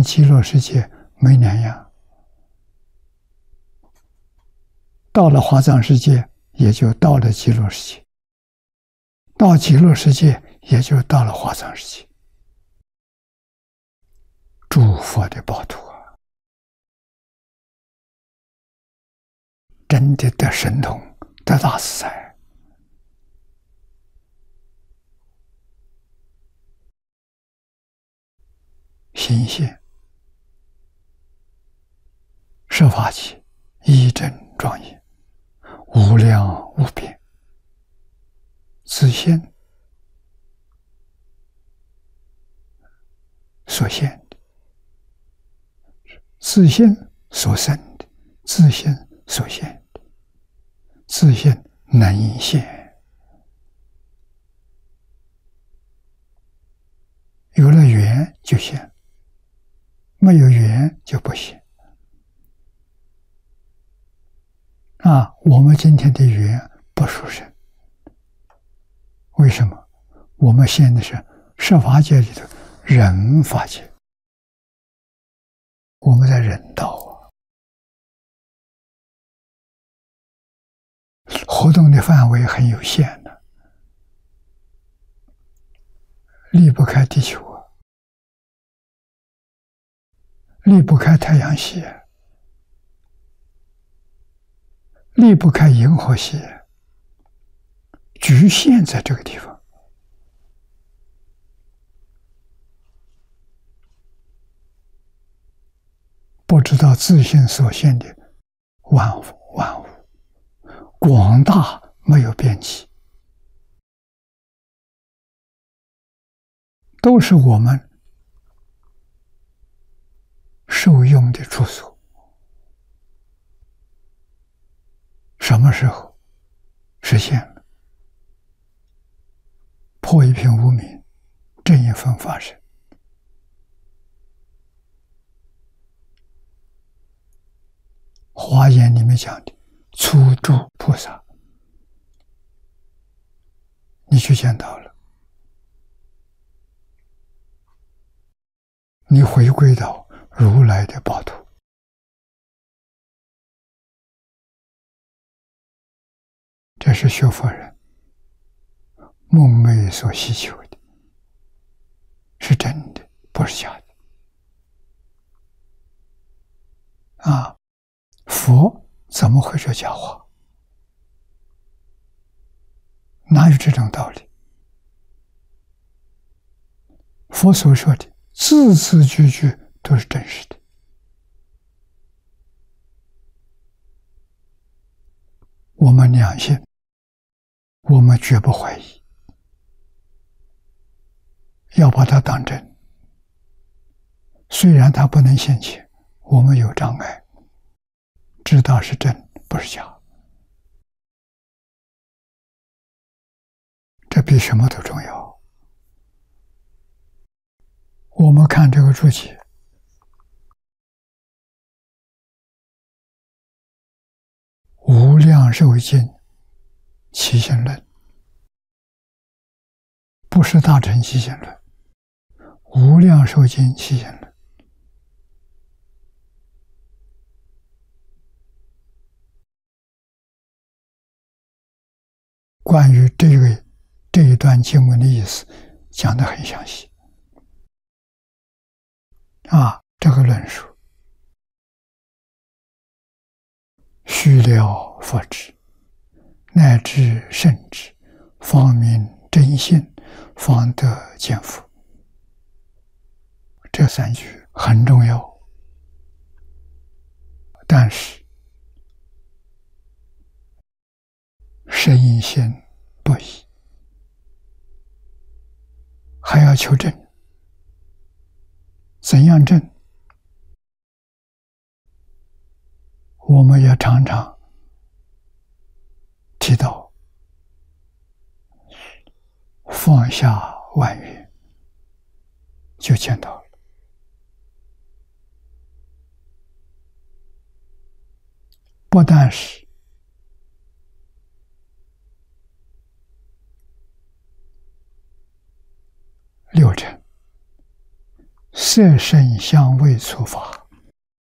跟极乐世界没两样。到了华藏世界，也就到了极乐世界；到极乐世界，也就到了华藏世界。诸佛的报土啊，真的得神通，得大自在。心现设法界，一真庄严，无量无边，自现所现的，自现所生的，自现所现的，自现能现。有了缘就现，没有缘就不现。我们今天的缘不殊胜，为什么？我们现的是设法界里的人法界，我们在人道活动的范围很有限的，离不开地球离不开太阳系，离不开银河系，局限在这个地方。不知道自性所现的万物广大，没有边际，都是我们受用的处所。什么时候实现了？破一片无明，正一分法身。华严里面讲的初住菩萨，你去见到了，你回归到如来的报土。这是学佛人梦寐所希求的，是真的，不是假的。佛怎么会说假话？哪有这种道理？佛所说的字字句句都是真实的。我们良信，我们绝不怀疑，要把它当真。虽然它不能现前，我们有障碍，知道是真不是假，这比什么都重要。我们看这个注解，无量寿经起信论，不是大乘起信论，无量寿经起信论。关于这一段经文的意思讲得很详细。这个论述须了佛智，乃至圣智，方明真性，方得见佛。这三句很重要，但是深信不疑，还要求证。怎样证？我们也常常提到放下万缘，就见到了。不但是六尘、色色声香味触法。